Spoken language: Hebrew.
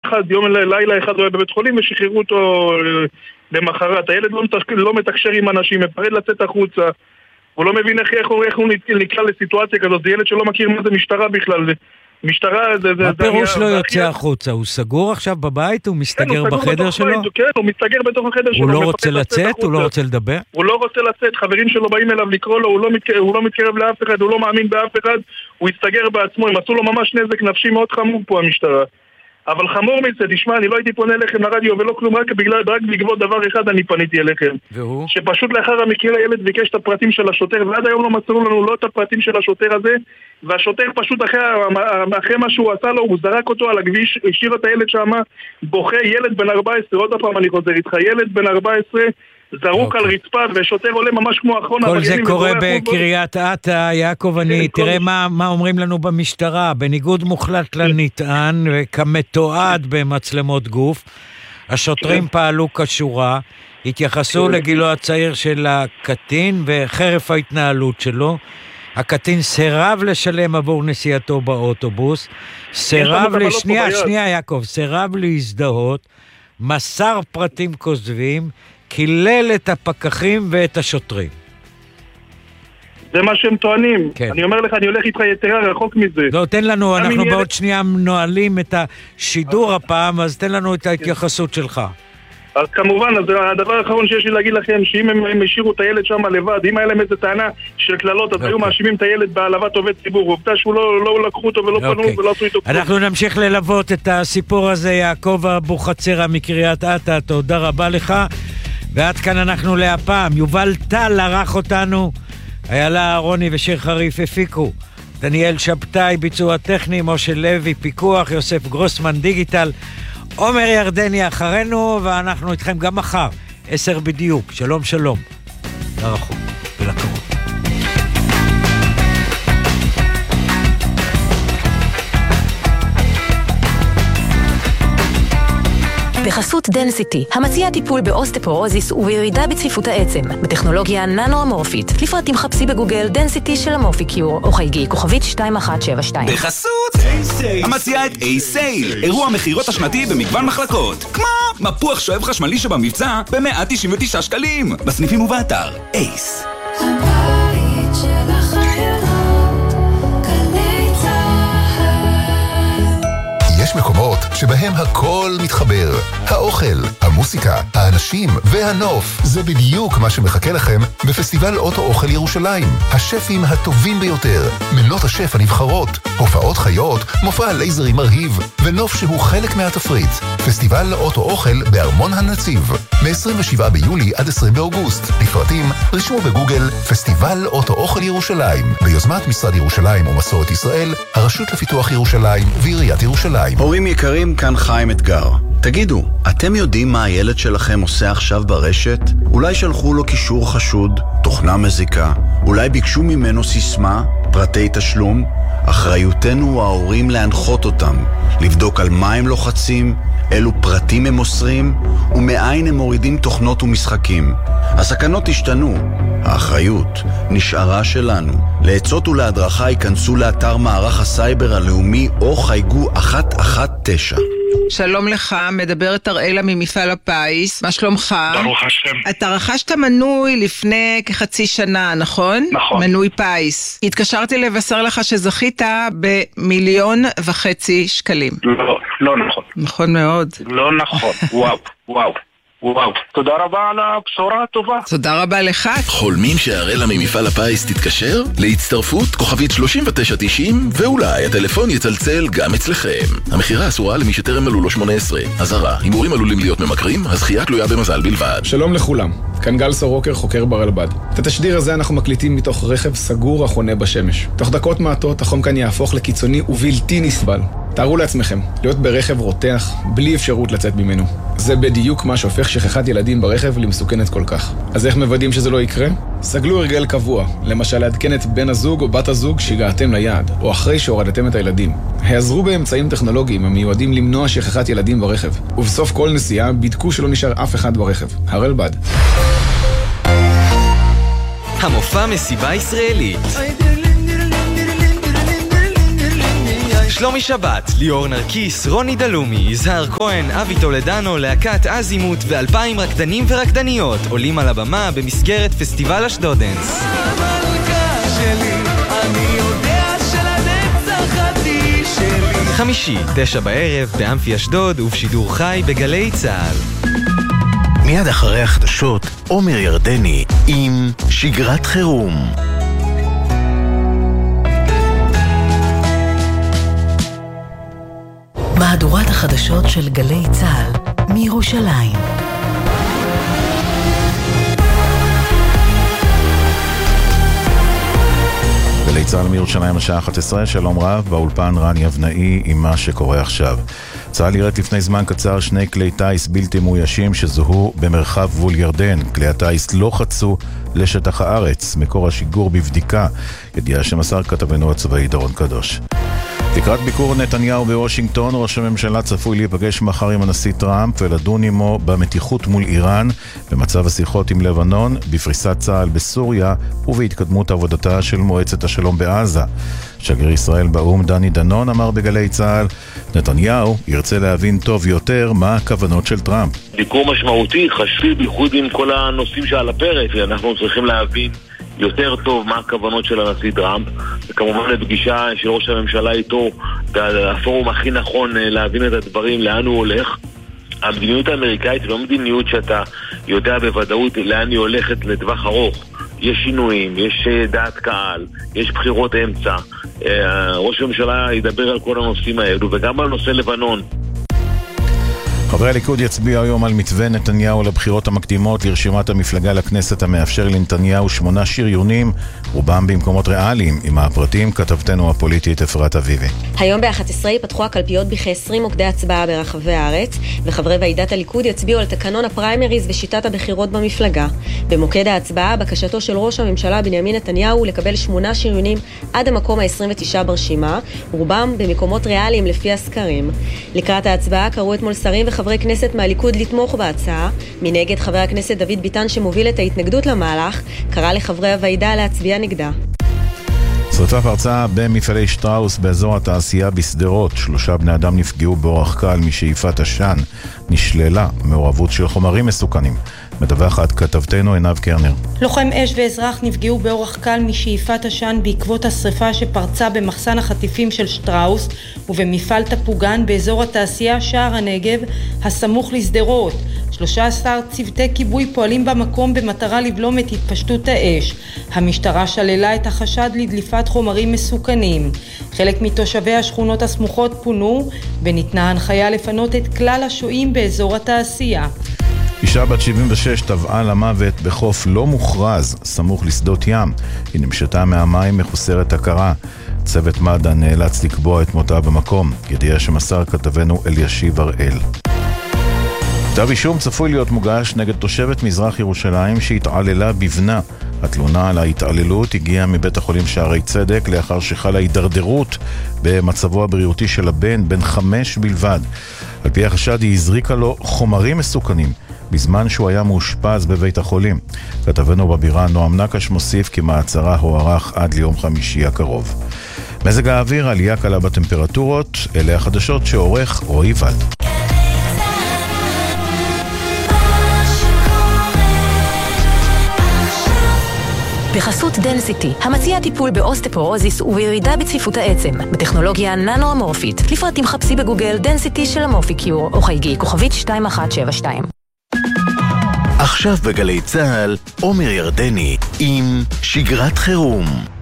אחד, יום לילה אחד הוא היה בבית חולים ושחררו אותו למחרת. הילד לא מתקשר עם אנשים, מפחד לצאת החוצה, הוא לא מבין איך הוא נקרא לסיטואציה כזאת. זה ילד שלא מכיר מה זה משטרה בכלל. משטרה זה... מה פירוש לא יוצא החוצה? הוא סגור עכשיו בבית? הוא מסתגר בחדר שלו? כן, הוא מסתגר בתוך החדר שלו. הוא לא רוצה לצאת? הוא לא רוצה לדבר? הוא לא רוצה לצאת, חברים שלו באים אליו לקרוא לו, הוא לא מתקרב לאף אחד, הוא לא מאמין באף אחד, הוא הסתגר בעצמו, הם עשו לו ממש נזק נפשי מאוד חמור פה המשטרה. אבל חמור מזה, תשמע, אני לא הייתי פונה אליכם לרדיו ולא כלום, רק בעקבות דבר אחד אני פניתי אליכם. והוא? שפשוט לאחר המקרה הילד ביקש את הפרטים של השוטר, ועד היום לא מסרו לנו לא את הפרטים של השוטר הזה, והשוטר פשוט אחרי מה שהוא עשה לו, הוא זרק אותו על הכביש, השאיר את הילד שם, בוכה, ילד בן 14, עוד הפעם אני חוזר איתך, ילד בן 14, זרוק על רצפה, ושוטר עולה ממש כמו אחרון. כל זה קורה בקריית אתא, יעקב, תראה מה אומרים לנו במשטרה, בניגוד מוחלט לנטען, וכמתועד במצלמות גוף, השוטרים פעלו כשורה, התייחסו לגילו הצעיר של הקטין, וחרף ההתנהלות שלו, הקטין סירב לשלם עבור נסיעתו באוטובוס, סירב יעקב, סירב להזדהות, מסר פרטים כוזבים, קילל את הפקחים ואת השוטרים. זה מה שהם טוענים. כן. אני אומר לך, אני הולך איתך יתרה רחוק מזה. לא, תן לנו, אנחנו בעוד שנייה נועלים את השידור הפעם, אז תן לנו את ההתייחסות שלך. אז כמובן, אז הדבר האחרון שיש לי להגיד לכם, שאם הם השאירו את הילד שם לבד, אם היה להם איזו טענה של כללות, אז היו מאשימים את הילד בהעלבת עובד ציבור, עובדה שהוא לא לקחו אותו ולא פנו ולא עשו איתו. אנחנו נמשיך ללוות את הסיפור הזה. יעקב אבוחצירא מקריית אתא, תודה רבה לך. ועד כאן אנחנו להפעם. יובל טל ערך אותנו, איילה אהרוני ושיר חריף הפיקו, דניאל שבתאי ביצוע טכני, משה לוי פיקוח, יוסף גרוסמן דיגיטל, עומר ירדני אחרינו, ואנחנו איתכם גם מחר 10 בדיוק. שלום שלום לרחוק ולקרוב. בחסות דנסיטי, המציע טיפול באוסטפורוזיס ובירידה בצפיפות העצם, בטכנולוגיה ננו-אמורפית. לפרטים חפשי בגוגל דנסיטי של אמורפיקיור, או חייגי כוכבית 2172. בחסות המציע את A-Sale, אירוע מחירות השנתי במגוון מחלקות, כמו מפוח שואב חשמלי שבמבצע ב-199 שקלים, בסניפים ובאתר אייס. הבית של החיילות, גלי צהל. יש מקומות שבהם הכל מתחבר. האוכל, המוסיקה, האנשים והנוף. זה בדיוק מה שמחכה לכם בפסטיבל אוטו אוכל ירושלים. השפים הטובים ביותר, מנות השף הנבחרות, הופעות חיות, מופע לייזרי מרהיב, ונוף שהוא חלק מהתפריט. פסטיבל אוטו אוכל בארמון הנציב. מ-27 ביולי עד 20 באוגוסט. לפרטים, רשמו בגוגל פסטיבל אוטו אוכל ירושלים. ביוזמת משרד ירושלים ומסורת ישראל, הרשות לפיתוח ירושלים ועיריית ירושלים. הורים יקרים, כאן חיים אתגר. תגידו, אתם יודעים מה הילד שלכם עושה עכשיו ברשת? אולי שלחו לו קישור חשוד, תוכנה מזיקה, אולי ביקשו ממנו סיסמה, פרטי תשלום? אחריותנו ההורים להנחות אותם, לבדוק על מה הם לוחצים, אילו פרטים הם מוסרים, ומאין הם מורידים תוכנות ומשחקים. הסכנות השתנו, האחריות נשארה שלנו. לעצות ולהדרכה ייכנסו לאתר מערך הסייבר הלאומי או חייגו 119. שלום לך, מדברת אראלה ממפעל הפיס, מה שלומך? ברוך השם. אתה רכשת מנוי לפני כחצי שנה, נכון? נכון. מנוי פיס. התקשרתי לבשר לך שזכית ב1.5 שקלים. לא נכון. נכון מאוד. לא נכון, וואו. תודה רבה על הבשורה הטובה. תודה רבה לך. חולמים שהראלה ממפעל הפיס תתקשר? להצטרפות כוכבית 3990 ואולי הטלפון יצלצל גם אצלכם. המחירה אסורה למי שטרם מלאו לו 18. אזהרה, הימורים עלולים להיות ממכרים, הזכייה תלויה במזל בלבד. שלום לכולם, כאן גל סורוקר, חוקר ברלב"ד. את התשדיר הזה אנחנו מקליטים מתוך רכב סגור החונה בשמש. תוך דקות מעטות החום כאן יהפוך לקיצוני ובלתי נסבל. תארו לעצמכם, להיות ברכב רותח, בלי אפשרות לצאת ממנו. זה בדיוק מה שהופך שכחת ילדים ברכב למסוכנת כל כך. אז איך מוודאים שזה לא יקרה? סגלו הרגל קבוע, למשל לעדכן את בן הזוג או בת הזוג שהגעתם ליעד, או אחרי שהורדתם את הילדים. העזרו באמצעים טכנולוגיים המיועדים למנוע שכחת ילדים ברכב. ובסוף כל נסיעה בדקו שלא נשאר אף אחד ברכב. הרלב"ד. המופע מסיבה ישראלית שלומי שבת, ליאור נרקיס, רוני דלומי, יזהר כהן, אבי טולדנו, להקת אזימות ו2,000 רקדנים ורקדניות עולים על הבמה במסגרת פסטיבל אשדודנס. המלכה שלי, אני יודע שלנצח עדי שלי. חמישי, 9 בערב, באמפי אשדוד ובשידור חי בגלי צהל. מיד אחרי החדשות, עומר ירדני עם שגרת חירום. מהדורת החדשות של גלי צהל מירושלים. גלי צהל מירושלים השעה 11, שלום רב, באולפן רן יבנאי עם מה שקורה עכשיו. צהל ירד לפני זמן קצר 2 כלי טייס בלתי מאוישים שזוהו במרחב גבול ירדן. כלי הטייס לא חצו לשטח הארץ. מקור השיגור בבדיקה, ידיעה שמסר כתבנו הצבאי דורון קדוש. לקראת ביקור נתניהו בוושינגטון, ראש הממשלה צפוי להיפגש מחר עם הנשיא טראמפ ולדון עמו במתיחות מול איראן, במצב השיחות עם לבנון, בפריסת צה"ל בסוריה ובהתקדמות עבודתה של מועצת השלום בעזה. שגריר ישראל באו"ם דני דנון אמר בגלי צה"ל, נתניהו ירצה להבין טוב יותר מה הכוונות של טראמפ. ביקור משמעותי, חשוב, בייחוד עם כל הנושאים שעל הפרק, ואנחנו צריכים להבין יותר טוב מה הכוונות של הנשיא טראמפ, וכמובן לפגישה של ראש הממשלה איתו, הפורום הכי נכון להבין את הדברים, לאן הוא הולך. המדיניות האמריקאית לא מדיניות שאתה יודע בוודאות לאן היא הולכת לטווח ארוך. יש שינויים, יש דעת קהל, יש בחירות אמצע. ראש הממשלה ידבר על כל הנושאים האלו, וגם על נושא לבנון. חברי הליכוד יצביעו היום על מתווה נתניהו לבחירות המקדימות לרשימת המפלגה לכנסת המאפשר לנתניהו 8 שריונים, רובם במקומות ריאליים. עם הפרטים כתבתנו הפוליטית אפרת אביבי. היום ב-11 פתחו הקלפיות בכ-20 מוקדי הצבעה ברחבי הארץ, וחברי ועידת הליכוד יצביעו על תקנון הפריימריז ושיטת הבחירות במפלגה. במוקד ההצבעה בקשתו של ראש הממשלה בנימין נתניהו לקבל 8 שריונים עד המקום ה-29 ברשימה, רובם במקומות ריאליים לפי הסקרים. לקראת ההצבעה קראו אתמול שרים וחברי כנסת מהליכוד לתמוך בהצעה. מנגד חבר הכנסת דוד ביטן שמוביל את ההתנגדות למהלך קרא לחברי הוועידה להצביע נגדה. שריפה פרצה במפעלי שטראוס באזור התעשייה בסדרות. 3 בני אדם נפגעו באורח קל משאיפת עשן. נשללה מעורבות של חומרים מסוכנים. מדווחת כתבתנו עינב קרנר. לוחם אש ואזרח נפגעו באורח קל משאיפת עשן בעקבות השריפה שפרצה במחסן החטיפים של שטראוס ובמפעל תפוגן באזור התעשייה שער הנגב הסמוך לסדרות. 13 צוותי כיבוי פועלים במקום במטרה לבלום את התפשטות האש. המשטרה שללה את החשד לדליפת חומרים מסוכנים. חלק מתושבי השכונות הסמוכות פונו וניתנה הנחיה לפנות את כלל השוהים באזור התעשייה. אישה בת 76 טבעה למוות בחוף לא מוכרז סמוך לשדות ים. היא נמשתה מהמים מחוסרת הכרה. צוות מד"א נאלץ לקבוע את מותה במקום. ידיעה שמסר כתבנו אלישיב הראל. כתב אישום צפוי להיות מוגש נגד תושבת מזרח ירושלים שהתעללה בבנה. התלונה על ההתעללות הגיעה מבית החולים שערי צדק לאחר שחלה הידרדרות במצבו הבריאותי של הבן, בן 5 בלבד. על פי החשד היא הזריקה לו חומרים מסוכנים בזמן שהוא היה מאושפז בבית החולים. כתבנו בבירה נועם נקש מוסיף כי מעצרה הוארך עד ליום חמישי הקרוב. מזג האוויר, עלייה קלה בטמפרטורות. אלה החדשות שעורך רועי ולד. בחסות דנסיטי, המציע טיפול באוסטפורוזיס ובירידה בצפיפות העצם, בטכנולוגיה ננו-אמורפית. לפרטים חפשי בגוגל דנסיטי של המופיקיור, או חייגי כוכבית 2172. עכשיו בגלי צהל, עומר ירדני עם שגרת חירום.